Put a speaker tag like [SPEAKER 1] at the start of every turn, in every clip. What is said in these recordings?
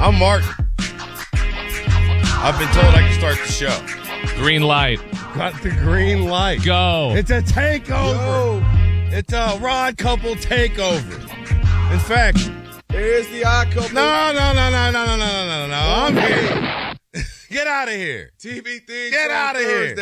[SPEAKER 1] I'm Martin. I've been told I can start the show.
[SPEAKER 2] Green light.
[SPEAKER 1] Got the green light.
[SPEAKER 2] Go.
[SPEAKER 1] It's a takeover. It's a Rod Couple takeover. In fact,
[SPEAKER 3] here's the odd couple.
[SPEAKER 1] No. I'm here. Get out of here.
[SPEAKER 3] TV thing.
[SPEAKER 1] Get out of here.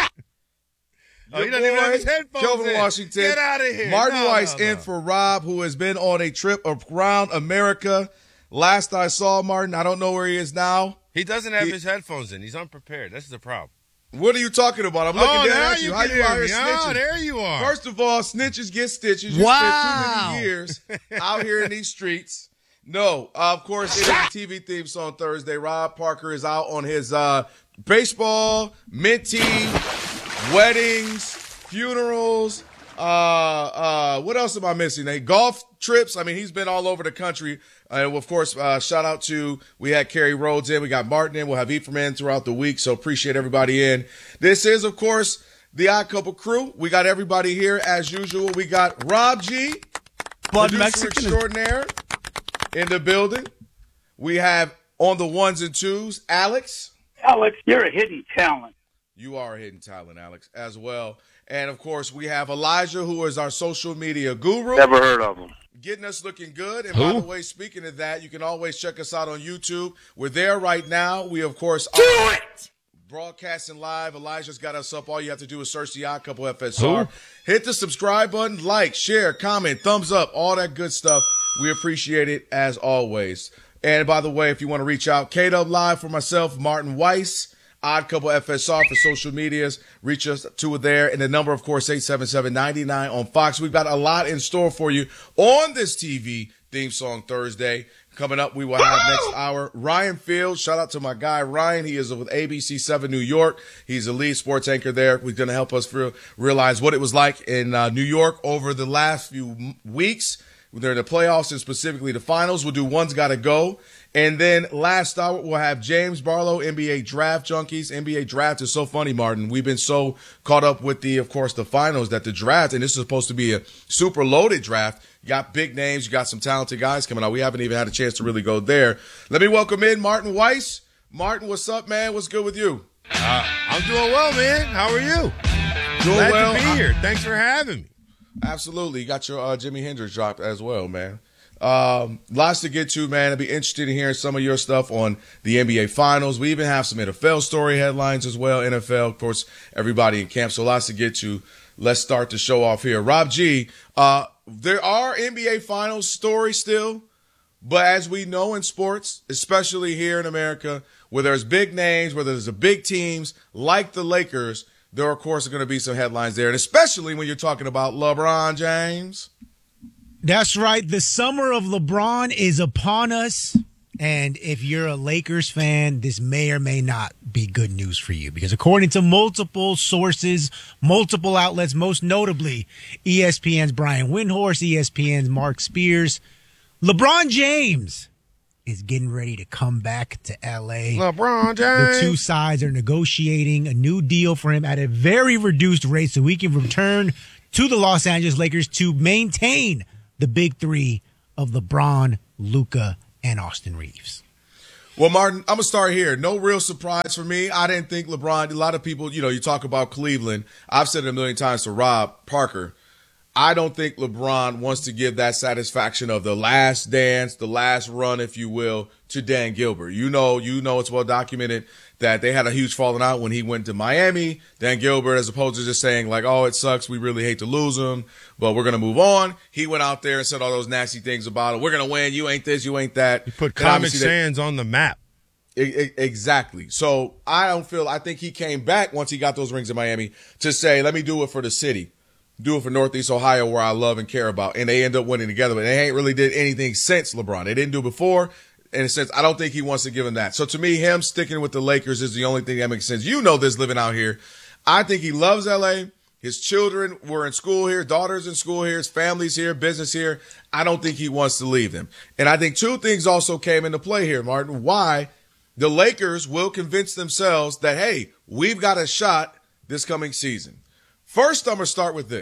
[SPEAKER 1] Oh, he doesn't even have his headphones
[SPEAKER 3] Kelvin
[SPEAKER 1] in.
[SPEAKER 3] Washington.
[SPEAKER 1] Get out of here.
[SPEAKER 3] Martin Weiss in for Rob, who has been on a trip around America. Last I saw Martin, I don't know where he is now.
[SPEAKER 1] He doesn't have his headphones in. He's unprepared. That's the problem.
[SPEAKER 3] What are you talking about? I'm looking down at you. How you out here snitching?
[SPEAKER 1] Oh, there you are.
[SPEAKER 3] First of all, snitches get stitches. You spent too many years out here in these streets. No, of course, it is the TV theme song Thursday. Rob Parker is out on his baseball, minty, weddings, funerals. What else am I missing? Golf trips. I mean, he's been all over the country. Of course, shout out to, we had Kerry Rhodes in, we got Martin in, we'll have Ephraim in throughout the week, so appreciate everybody in. This is, of course, the Odd Couple crew. We got everybody here as usual. We got Rob G,
[SPEAKER 2] Bud
[SPEAKER 3] producer
[SPEAKER 2] Mexican
[SPEAKER 3] extraordinaire, in the building. We have on the ones and twos, Alex.
[SPEAKER 4] Alex, you're a hidden talent.
[SPEAKER 3] You are a hidden talent, Alex, as well. And, of course, we have Elijah, who is our social media guru.
[SPEAKER 4] Never heard of him.
[SPEAKER 3] Getting us looking good. And by the way, speaking of that, you can always check us out on YouTube. We're there right now. We, of course, are broadcasting live. Elijah's got us up. All you have to do is search the Odd Couple FSR. Hit the subscribe button, like, share, comment, thumbs up, all that good stuff. We appreciate it as always. And by the way, if you want to reach out, K-Dub Live for myself, Martin Weiss, Odd Couple FSR for social medias. Reach us to there. And the number, of course, 877-99 on Fox. We've got a lot in store for you on this TV theme song Thursday. Coming up, we will have next hour Ryan Fields. Shout out to my guy, Ryan. He is with ABC 7 New York. He's a lead sports anchor there. He's going to help us realize what it was like in New York over the last few weeks. They're in the playoffs and specifically the finals. We'll do One's Gotta Go. And then last hour, we'll have James Barlow, NBA Draft Junkies. NBA Draft is so funny, Martin. We've been so caught up with of course, the finals that the draft, and this is supposed to be a super loaded draft. You got big names. You got some talented guys coming out. We haven't even had a chance to really go there. Let me welcome in Martin Weiss. Martin, what's up, man? What's good with you?
[SPEAKER 1] I'm doing well, man. How are you?
[SPEAKER 3] Doing
[SPEAKER 1] Glad to be here. Thanks for having me.
[SPEAKER 3] Absolutely. You got your Jimi Hendrix drop as well, man. Lots to get to, man. I'd be interested in hearing some of your stuff on the NBA Finals. We even have some NFL story headlines as well. NFL, of course, everybody in camp. So lots to get to. Let's start the show off here. Rob G, there are NBA Finals stories still, but as we know in sports, especially here in America, where there's big names, where there's big teams like the Lakers, there, of course, are going to be some headlines there, and especially when you're talking about LeBron James.
[SPEAKER 5] That's right. The summer of LeBron is upon us. And if you're a Lakers fan, this may or may not be good news for you. Because according to multiple sources, multiple outlets, most notably ESPN's Brian Windhorst, ESPN's Mark Spears, LeBron James is getting ready to come back to L.A.
[SPEAKER 1] LeBron James.
[SPEAKER 5] The two sides are negotiating a new deal for him at a very reduced rate so he can return to the Los Angeles Lakers to maintain the big three of LeBron, Luka, and Austin Reeves.
[SPEAKER 3] Well, Martin, I'm going to start here. No real surprise for me. I didn't think LeBron, a lot of people, you talk about Cleveland. I've said it a million times to Rob Parker. I don't think LeBron wants to give that satisfaction of the last dance, the last run, if you will, to Dan Gilbert. You know, it's well documented that they had a huge falling out when he went to Miami. Dan Gilbert, as opposed to just saying like, oh, it sucks, we really hate to lose him, but we're going to move on. He went out there and said all those nasty things about it. We're going to win. You ain't this, you ain't that.
[SPEAKER 1] He put Comic Sans on the map.
[SPEAKER 3] Exactly. So I think he came back once he got those rings in Miami to say, let me do it for the city. Do it for Northeast Ohio, where I love and care about. And they end up winning together. But they ain't really did anything since LeBron. They didn't do it before. In a sense, I don't think he wants to give him that. So to me, him sticking with the Lakers is the only thing that makes sense. You know this living out here. I think he loves L.A. His children were in school here, daughters in school here, his family's here, business here. I don't think he wants to leave them. And I think two things also came into play here, Martin. Why the Lakers will convince themselves that, hey, we've got a shot this coming season. First, I'm going to start with this.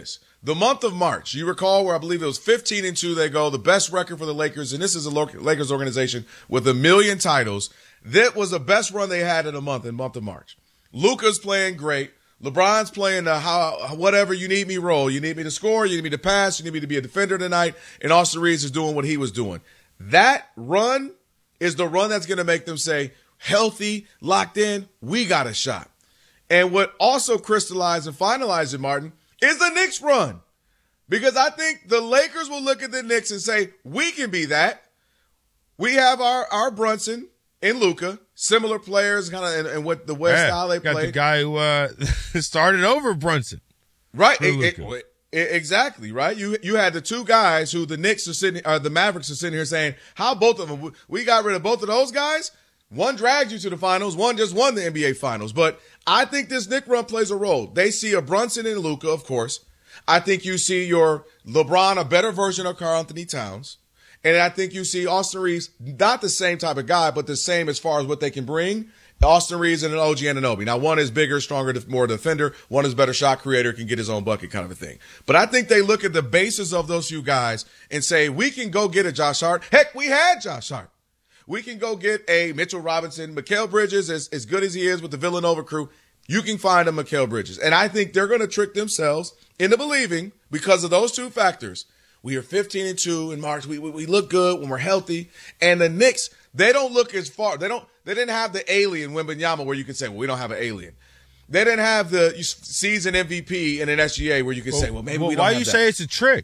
[SPEAKER 3] The month of March, you recall where I believe it was 15-2 they go, the best record for the Lakers, and this is a Lakers organization with 1 million titles. That was the best run they had in the month of March. Luka's playing great. LeBron's playing the whatever you need me role. You need me to score, you need me to pass, you need me to be a defender tonight, and Austin Reeves is doing what he was doing. That run is the run that's going to make them say, healthy, locked in, we got a shot. And what also crystallized and finalized it, Martin, is the Knicks run. Because I think the Lakers will look at the Knicks and say, we can be that. We have our Brunson and Luka, similar players kind of in what the way style they play.
[SPEAKER 1] Got the guy who started over Brunson.
[SPEAKER 3] Right. Exactly, right? You had the two guys who the Mavericks are sitting here saying, how both of them, we got rid of both of those guys? One dragged you to the finals, one just won the NBA finals. But I think this Knick run plays a role. They see a Brunson and Luka, of course. I think you see your LeBron, a better version of Karl Anthony Towns. And I think you see Austin Reeves, not the same type of guy, but the same as far as what they can bring. Austin Reeves and an OG Anunoby. Now, one is bigger, stronger, more defender. One is better shot creator, can get his own bucket kind of a thing. But I think they look at the basis of those few guys and say, we can go get a Josh Hart. Heck, we had Josh Hart. We can go get a Mitchell Robinson. Mikal Bridges, as good as he is with the Villanova crew, you can find a Mikal Bridges. And I think they're going to trick themselves into believing, because of those two factors, we are 15-2 in March. We look good when we're healthy. And the Knicks, they don't look as far. They didn't have the alien Wembanyama where you can say, well, we don't have an alien. They didn't have the season MVP in an SGA where you can say, well, maybe we don't have that.
[SPEAKER 1] Why you say it's a trick?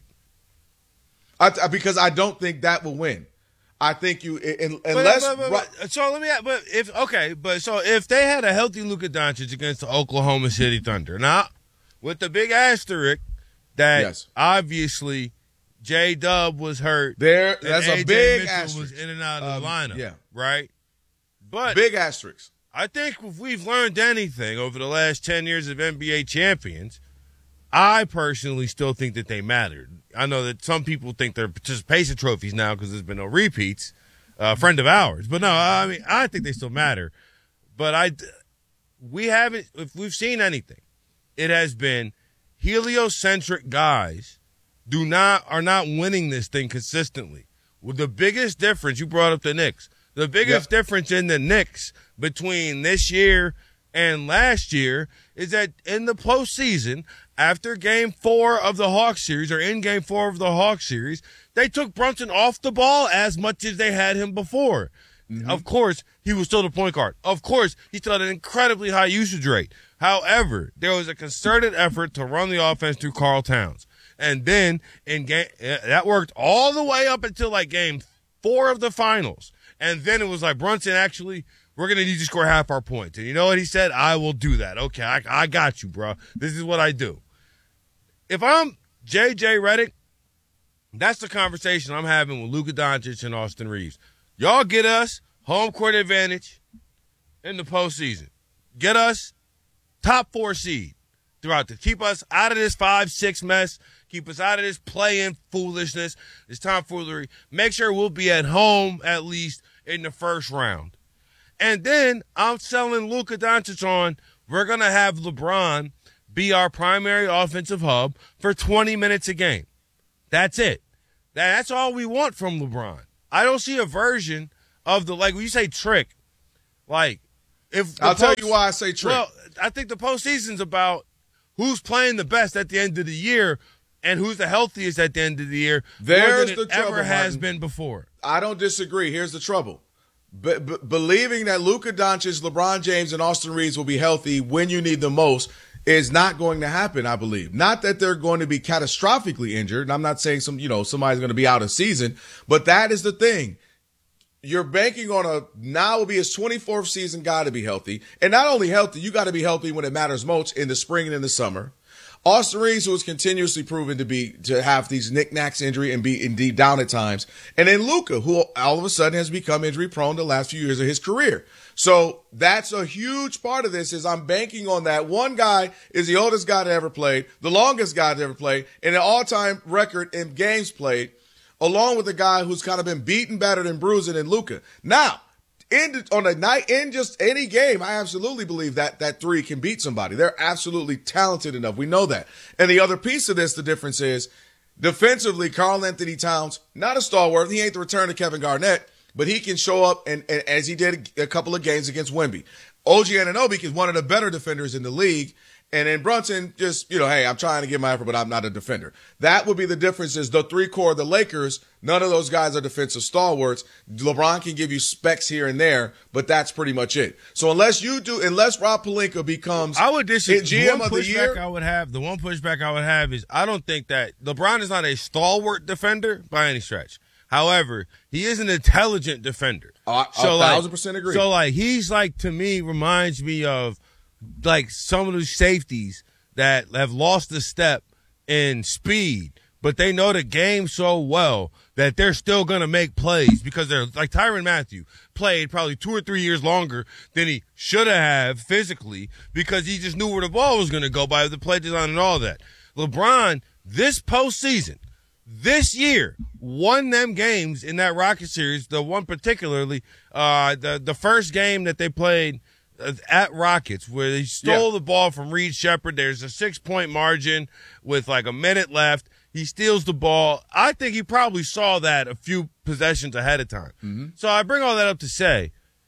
[SPEAKER 3] Because I don't think that will win. I think so
[SPEAKER 1] let me. So if they had a healthy Luka Doncic against the Oklahoma City Thunder, now with the big asterisk that obviously J-Dub was hurt,
[SPEAKER 3] that's a big
[SPEAKER 1] Mitchell
[SPEAKER 3] asterisk.
[SPEAKER 1] Was in and out of the lineup, right? But
[SPEAKER 3] big asterisk.
[SPEAKER 1] I think if we've learned anything over the last 10 years of NBA champions, I personally still think that they mattered. I know that some people think they're participation trophies now because there's been no repeats, a friend of ours. But no, I mean, I think they still matter. But we haven't, if we've seen anything, it has been heliocentric guys are not winning this thing consistently. Well, the biggest difference, you brought up the Knicks, the biggest difference in the Knicks between this year and last year is that in the postseason, after Game 4 of the Hawks series, or in Game 4 of the Hawks series, they took Brunson off the ball as much as they had him before. Mm-hmm. Of course, he was still the point guard. Of course, he still had an incredibly high usage rate. However, there was a concerted effort to run the offense through Karl Towns. And then that worked all the way up until like Game 4 of the finals. And then it was like, Brunson, actually, we're going to need you to score half our points. And you know what he said? I will do that. Okay, I got you, bro. This is what I do. If I'm J.J. Redick, that's the conversation I'm having with Luka Doncic and Austin Reeves. Y'all get us home court advantage in the postseason. Get us top 4 seed throughout keep us out of this 5-6 mess. Keep us out of this play-in foolishness, this tomfoolery. Make sure we'll be at home at least in the first round. And then I'm selling Luka Doncic on, we're going to have LeBron be our primary offensive hub for 20 minutes a game. That's it. That's all we want from LeBron. I don't see a version of when you say trick,
[SPEAKER 3] I'll tell you why I say trick.
[SPEAKER 1] Well, I think the postseason's about who's playing the best at the end of the year and who's the healthiest at the end of the year.
[SPEAKER 3] There's
[SPEAKER 1] more than
[SPEAKER 3] the trouble,
[SPEAKER 1] ever has
[SPEAKER 3] Martin.
[SPEAKER 1] been before.
[SPEAKER 3] I don't disagree. Here's the trouble. Believing that Luka Doncic, LeBron James, and Austin Reeves will be healthy when you need them most is not going to happen, I believe. Not that they're going to be catastrophically injured. And I'm not saying somebody's going to be out of season, but that is the thing. You're banking on now will be his 24th season guy to be healthy. And not only healthy, you got to be healthy when it matters most in the spring and in the summer. Austin Reeves, who is continuously proven to have these knickknacks injury and be indeed down at times. And then Luka, who all of a sudden has become injury prone the last few years of his career. So that's a huge part of this is I'm banking on that. One guy is the oldest guy to ever played, the longest guy to ever play, and an all-time record in games played, along with a guy who's kind of been beaten, battered, and bruised in Luka. Now, on a night in just any game, I absolutely believe that three can beat somebody. They're absolutely talented enough. We know that. And the other piece of this, the difference is defensively, Karl Anthony Towns, not a stalwart. He ain't the return of Kevin Garnett, but he can show up and as he did a couple of games against Wemby. OG Anunoby is one of the better defenders in the league. And then Brunson just, hey, I'm trying to get my effort, but I'm not a defender. That would be the difference is the three core of the Lakers, none of those guys are defensive stalwarts. LeBron can give you specs here and there, but that's pretty much it. So unless Rob Pelinka becomes
[SPEAKER 1] I would disagree.
[SPEAKER 3] GM of the year.
[SPEAKER 1] The one pushback I would have is I don't think that LeBron is not a stalwart defender by any stretch. However, he is an intelligent defender.
[SPEAKER 3] I 1,000% agree.
[SPEAKER 1] So he's to me, reminds me of some of the safeties that have lost a step in speed, but they know the game so well that they're still going to make plays because they're like Tyrann Mathieu played probably 2 or 3 years longer than he should have physically because he just knew where the ball was going to go by the play design and all that. LeBron, this postseason, this year, won them games in that Rocket series, the one particularly, the first game that they played at Rockets where they stole the ball from Reed Shepherd. There's a 6-point margin with a minute left. He steals the ball. I think he probably saw that a few possessions ahead of time. Mm-hmm. So I bring all that up to say,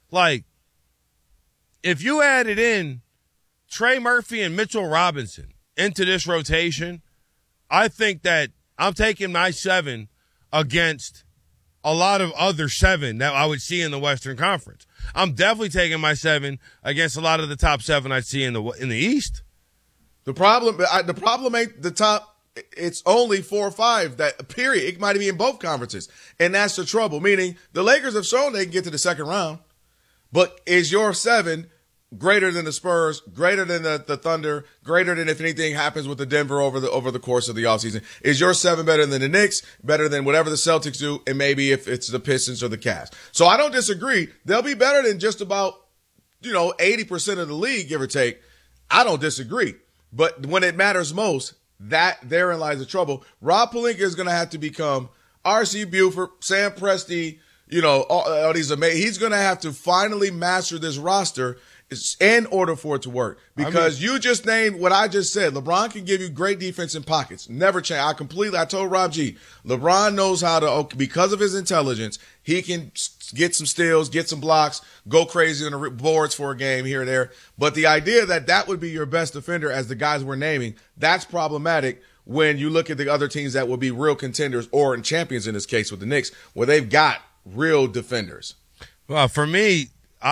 [SPEAKER 1] if you added in Trey Murphy and Mitchell Robinson into this rotation, I think that I'm taking my 7 against a lot of other 7 that I would see in the Western Conference. I'm definitely taking my 7 against a lot of the top 7 I'd see in the East.
[SPEAKER 3] The problem ain't the top. It's only 4 or 5 that period. It might be in both conferences, and that's the trouble. Meaning the Lakers have shown they can get to the second round, but is your 7 greater than the Spurs, greater than the Thunder, greater than if anything happens with the Denver over the course of the offseason? Is your 7 better than the Knicks, better than whatever the Celtics do, and maybe if it's the Pistons or the Cavs? So I don't disagree. They'll be better than just about 80% of the league, give or take. I don't disagree. But when it matters most, therein lies the trouble. Rob Pelinka is going to have to become R.C. Buford, Sam Presti, all these amazing. He's going to have to finally master this roster in order for it to work. Because you just named what I just said. LeBron can give you great defense in pockets. Never change. I told Rob G, LeBron knows how to, because of his intelligence, he can get some steals, get some blocks, go crazy on the boards for a game here and there. But the idea that would be your best defender, as the guys we're naming, that's problematic when you look at the other teams that will be real contenders or champions in this case with the Knicks, where they've got real defenders.
[SPEAKER 1] Well, for me,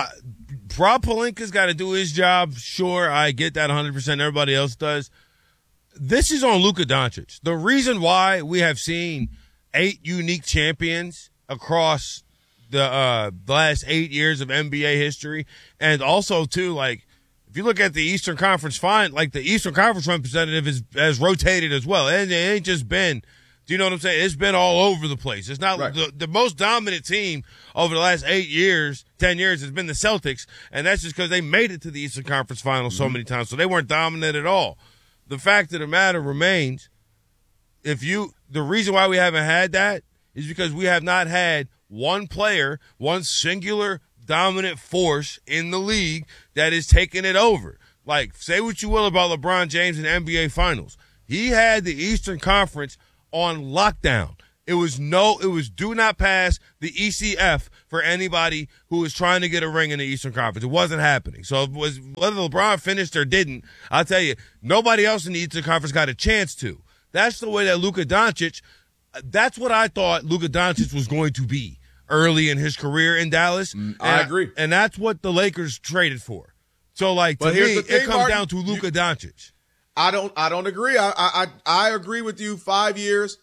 [SPEAKER 1] Rob Pelinka's got to do his job. Sure, I get that 100%. Everybody else does. This is on Luka Doncic. The reason why we have seen 8 unique champions across the last 8 years of NBA history, and also too, if you look at the Eastern Conference the Eastern Conference representative has rotated as well, and it ain't just been. Do you know what I'm saying? It's been all over the place. It's not right. The most dominant team over the last 8 years, 10 years has been the Celtics, and that's just because they made it to the Eastern Conference Finals so many times, so they weren't dominant at all. The fact of the matter remains, the reason why we haven't had that is because we have not had one player, one singular dominant force in the league that is taking it over. Say what you will about LeBron James in the NBA Finals. He had the Eastern Conference on lockdown. It was do not pass the ECF for anybody who was trying to get a ring in the Eastern Conference. It wasn't happening. So whether LeBron finished or didn't, I'll tell you, nobody else in the Eastern Conference got a chance to. That's the way that Luka Doncic, that's what I thought Luka Doncic was going to be early in his career in Dallas.
[SPEAKER 3] I agree.
[SPEAKER 1] And that's what the Lakers traded for. So to me, it comes down to Luka Doncic.
[SPEAKER 3] I don't agree. I agree with you. 5 years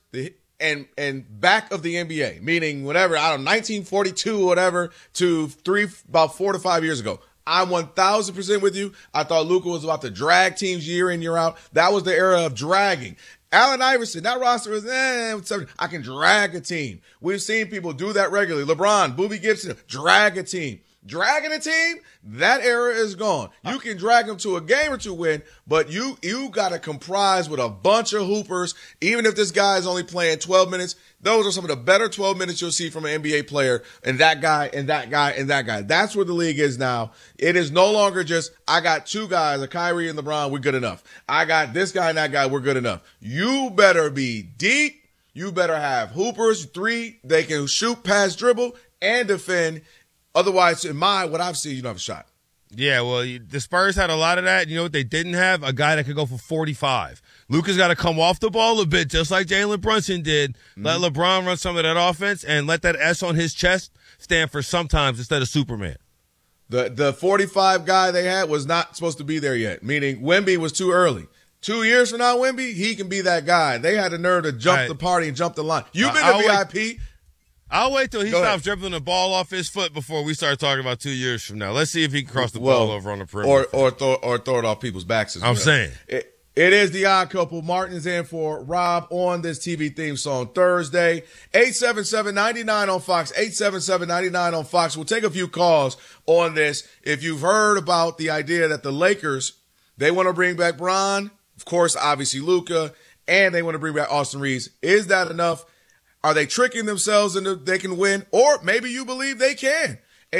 [SPEAKER 3] and back of the NBA, meaning whatever, 1942 or whatever to about 4 to 5 years ago. I'm 1,000% with you. I thought Luka was about to drag teams year in, year out. That was the era of dragging. Allen Iverson, that roster was, I can drag a team. We've seen people do that regularly. LeBron, Boobie Gibson, drag a team. dragging a team, that era is gone. You can drag them to a game or two win, but you got to comprise with a bunch of hoopers. Even if this guy is only playing 12 minutes, those are some of the better 12 minutes you'll see from an NBA player, and that guy, and that guy, and that guy. That's where the league is now. It is no longer just, I got two guys, a Kyrie and LeBron, we're good enough. I got this guy and that guy, we're good enough. You better be deep. You better have hoopers, three, they can shoot, pass, dribble, and defend. Otherwise, what I've seen, you don't have a shot.
[SPEAKER 1] Yeah, well, the Spurs had a lot of that. You know what they didn't have? A guy that could go for 45. Luka's got to come off the ball a bit, just like Jalen Brunson did. Let LeBron run some of that offense and let that S on his chest stand for sometimes instead of Superman.
[SPEAKER 3] The 45 guy they had was not supposed to be there yet, meaning Wemby was too early. 2 years from now, Wemby, he can be that guy. They had the nerve to jump the party and jump the line. You've been a VIP.
[SPEAKER 1] I'll wait till he stops dribbling the ball off his foot before we start talking about 2 years from now. Let's see if he can cross the ball over on the perimeter.
[SPEAKER 3] Or throw it off people's backs as well.
[SPEAKER 1] I'm saying.
[SPEAKER 3] It is the Odd Couple. Martin's in for Rob on this TV theme song Thursday. 877-99 on Fox. 877-99 on Fox. We'll take a few calls on this. If you've heard about the idea that the Lakers, they want to bring back Bron, of course, obviously Luka, and they want to bring back Austin Reeves. Is that enough? Are they tricking themselves into they can win? Or maybe you believe they can.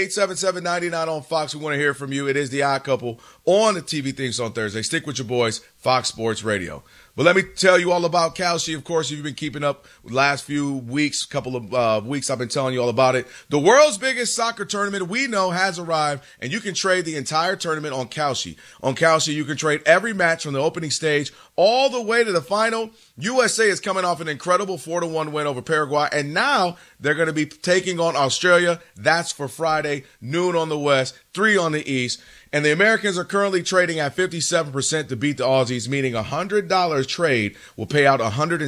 [SPEAKER 3] 877-99 on Fox. We want to hear from you. It is the Odd Couple on the TV Things on Thursday. Stick with your boys, Fox Sports Radio. But let me tell you all about Kalshi. Of course, if you've been keeping up with the last few weeks, couple of weeks, I've been telling you all about it. The world's biggest soccer tournament we know has arrived, and you can trade the entire tournament on Kalshi. On Kalshi, you can trade every match from the opening stage all the way to the final. USA is coming off an incredible 4-1 win over Paraguay, and now they're going to be taking on Australia. That's for Friday, noon on the West, 3 on the East. And the Americans are currently trading at 57% to beat the Aussies, meaning a $100 trade will pay out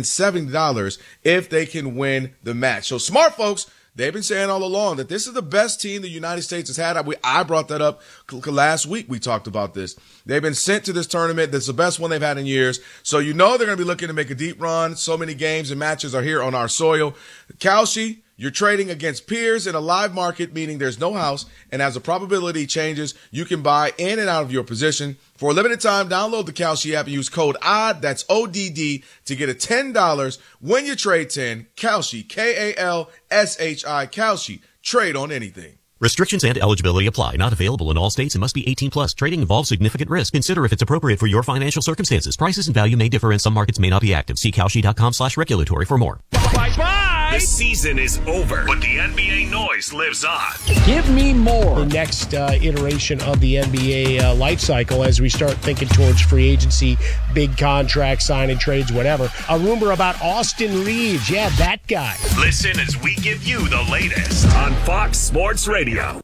[SPEAKER 3] $170 if they can win the match. So smart folks, they've been saying all along that this is the best team the United States has had. I brought that up last week. We talked about this. They've been sent to this tournament. That's the best one they've had in years. So you know they're going to be looking to make a deep run. So many games and matches are here on our soil. Kalshi, you're trading against peers in a live market, meaning there's no house, and as the probability changes, you can buy in and out of your position. For a limited time, download the Kalshi app and use code ODD, that's ODD, to get a $10 when you trade 10. Kalshi, Kalshi, Kalshi. Trade on anything.
[SPEAKER 2] Restrictions and eligibility apply. Not available in all states and must be 18 plus. Trading involves significant risk. Consider if it's appropriate for your financial circumstances. Prices and value may differ and some markets may not be active. See Kalshi.com/regulatory for more.
[SPEAKER 6] Bye-bye. The season is over, but the NBA noise lives on.
[SPEAKER 7] Give me more. The next iteration of the NBA life cycle as we start thinking towards free agency, big contracts, signing trades, whatever. A rumor about Austin Reeves. Yeah, that guy.
[SPEAKER 6] Listen as we give you the latest on Fox Sports Radio.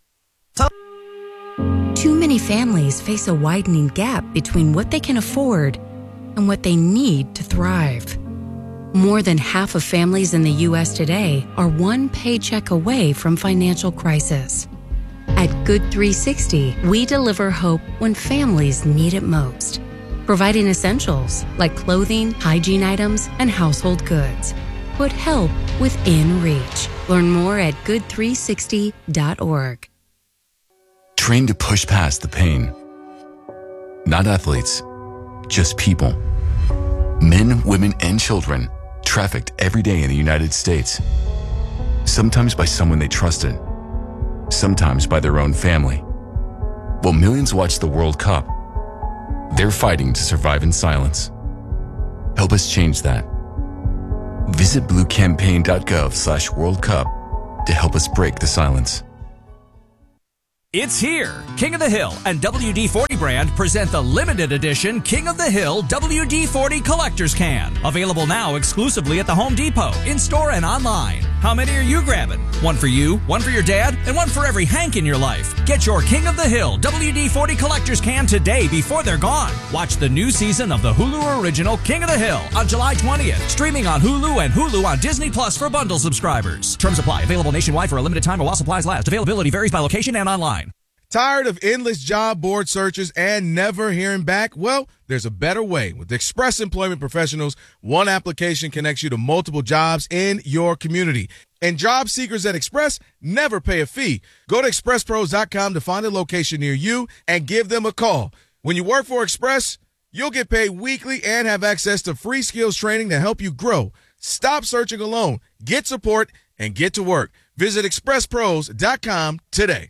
[SPEAKER 8] Too many families face a widening gap between what they can afford and what they need to thrive. More than half of families in the U.S. today are one paycheck away from financial crisis. At Good 360, we deliver hope when families need it most, providing essentials like clothing, hygiene items, and household goods. Put help within reach. Learn more at good360.org.
[SPEAKER 9] Trained to push past the pain. Not athletes, just people. Men, women, and children trafficked every day in the United States. Sometimes by someone they trusted, sometimes by their own family. While millions watch the World Cup, they're fighting to survive in silence. Help us change that. Visit bluecampaign.gov/World Cup to help us break the silence.
[SPEAKER 10] It's here. King of the Hill and WD-40 brand present the limited edition King of the Hill WD-40 Collector's Can. Available now exclusively at the Home Depot, in-store and online. How many are you grabbing? One for you, one for your dad, and one for every Hank in your life. Get your King of the Hill WD-40 Collector's Can today before they're gone. Watch the new season of the Hulu original King of the Hill on July 20th. Streaming on Hulu and Hulu on Disney Plus for bundle subscribers. Terms apply. Available nationwide for a limited time or while supplies last. Availability varies by location and online.
[SPEAKER 3] Tired of endless job board searches and never hearing back? Well, there's a better way. With Express Employment Professionals, one application connects you to multiple jobs in your community. And job seekers at Express never pay a fee. Go to expresspros.com to find a location near you and give them a call. When you work for Express, you'll get paid weekly and have access to free skills training to help you grow. Stop searching alone. Get support and get to work. Visit expresspros.com today.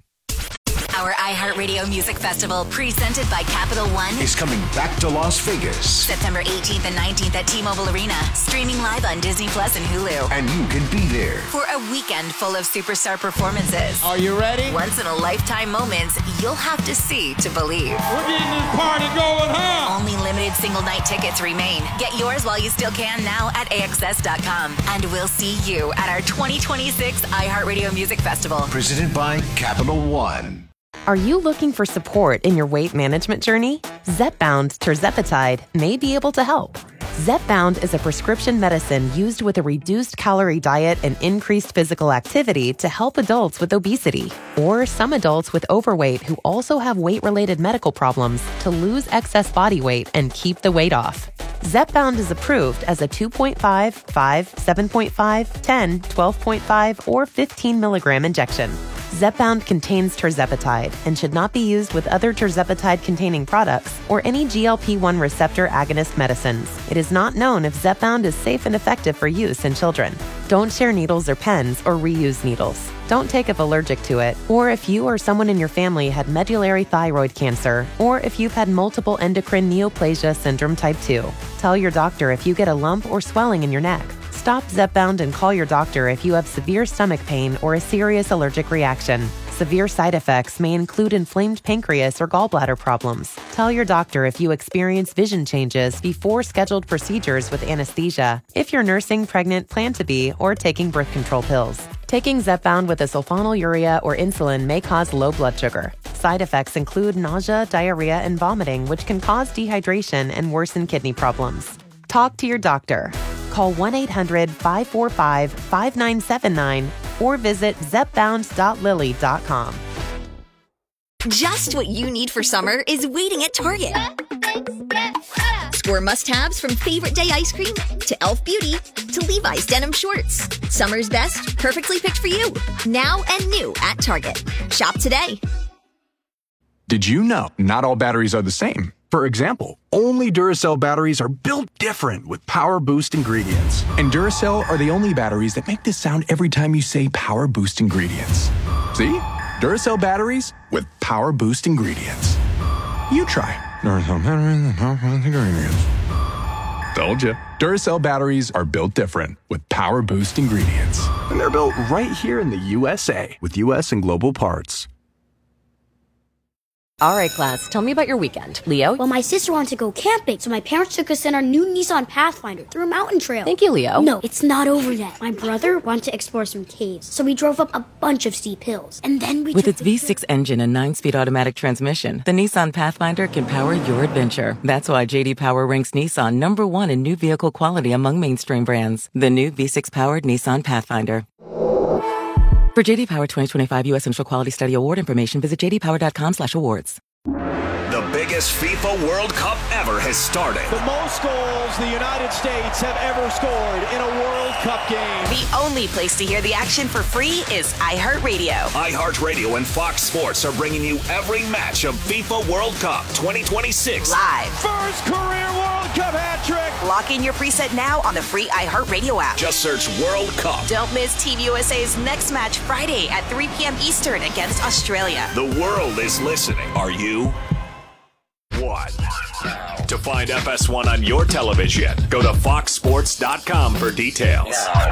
[SPEAKER 11] Our iHeartRadio Music Festival, presented by Capital One,
[SPEAKER 12] is coming back to Las Vegas.
[SPEAKER 11] September 18th and 19th at T-Mobile Arena. Streaming live on Disney Plus and Hulu.
[SPEAKER 12] And you can be there
[SPEAKER 11] for a weekend full of superstar performances.
[SPEAKER 13] Are you ready?
[SPEAKER 11] Once-in-a-lifetime moments you'll have to see to believe.
[SPEAKER 13] We're getting this party going, huh?
[SPEAKER 11] Only limited single-night tickets remain. Get yours while you still can now at AXS.com. And we'll see you at our 2026 iHeartRadio Music Festival.
[SPEAKER 12] Presented by Capital One.
[SPEAKER 14] Are you looking for support in your weight management journey? Zepbound tirzepatide may be able to help. Zepbound is a prescription medicine used with a reduced calorie diet and increased physical activity to help adults with obesity or some adults with overweight who also have weight-related medical problems to lose excess body weight and keep the weight off. Zepbound is approved as a 2.5, 5, 7.5, 10, 12.5, or 15 milligram injection. Zepbound contains tirzepatide and should not be used with other tirzepatide-containing products or any GLP-1 receptor agonist medicines. It is not known if Zepbound is safe and effective for use in children. Don't share needles or pens or reuse needles. Don't take if allergic to it, or if you or someone in your family had medullary thyroid cancer, or if you've had multiple endocrine neoplasia syndrome type 2. Tell your doctor if you get a lump or swelling in your neck. Stop Zepbound and call your doctor if you have severe stomach pain or a serious allergic reaction. Severe side effects may include inflamed pancreas or gallbladder problems. Tell your doctor if you experience vision changes before scheduled procedures with anesthesia, if you're nursing, pregnant, plan to be, or taking birth control pills. Taking Zepbound with a sulfonylurea or insulin may cause low blood sugar. Side effects include nausea, diarrhea, and vomiting, which can cause dehydration and worsen kidney problems. Talk to your doctor. Call 1-800-545-5979 or visit zepbound.lily.com.
[SPEAKER 15] Just what you need for summer is waiting at Target. Score must-haves from Favorite Day ice cream to Elf Beauty to Levi's denim shorts. Summer's best, perfectly picked for you. Now and new at Target. Shop today.
[SPEAKER 16] Did you know not all batteries are the same? For example, only Duracell batteries are built different with Power Boost ingredients. And Duracell are the only batteries that make this sound every time you say Power Boost ingredients. See? Duracell batteries with Power Boost ingredients. You try. Duracell batteries with Power Boost ingredients. Told you. Duracell batteries are built different with Power Boost ingredients. And they're built right here in the USA with US and global parts.
[SPEAKER 14] All right, class, tell me about your weekend. Leo?
[SPEAKER 17] Well, my sister wanted to go camping, so my parents took us in our new Nissan Pathfinder through a mountain trail.
[SPEAKER 14] Thank you, Leo.
[SPEAKER 17] No, it's not over yet. My brother wanted to explore some caves, so we drove up a bunch of steep hills. And then we
[SPEAKER 18] With its V6 engine and 9-speed automatic transmission, the Nissan Pathfinder can power your adventure. That's why J.D. Power ranks Nissan #1 in new vehicle quality among mainstream brands. The new V6-powered Nissan Pathfinder. For J.D. Power 2025 U.S. Central Quality Study Award information, visit jdpower.com/awards.
[SPEAKER 6] The biggest FIFA World Cup ever has started.
[SPEAKER 19] The most goals the United States have ever scored in a World Cup game.
[SPEAKER 11] The only place to hear the action for free is iHeartRadio.
[SPEAKER 6] iHeartRadio and Fox Sports are bringing you every match of FIFA World Cup 2026.
[SPEAKER 11] Live.
[SPEAKER 19] First career World Cup hat trick.
[SPEAKER 11] Lock in your preset now on the free iHeartRadio app.
[SPEAKER 6] Just search World Cup.
[SPEAKER 11] Don't miss Team USA's next match Friday at 3 p.m. Eastern against Australia.
[SPEAKER 6] The world is listening. Are you? One. To find FS1 on your television, go to foxsports.com for details.